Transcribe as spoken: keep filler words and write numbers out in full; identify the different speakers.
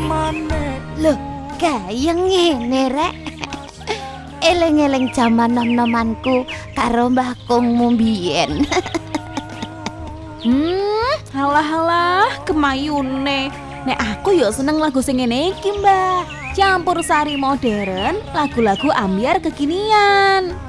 Speaker 1: Loh, kaya ngene rek. Eleng-eleng jaman nom-nomanku karo Mbah Kungmu mbiyen.
Speaker 2: Hmm, halah-halah kemayune. Nek aku yo seneng lagu sing ngene iki, Mbak. Campur sari modern, lagu-lagu ambyar kekinian.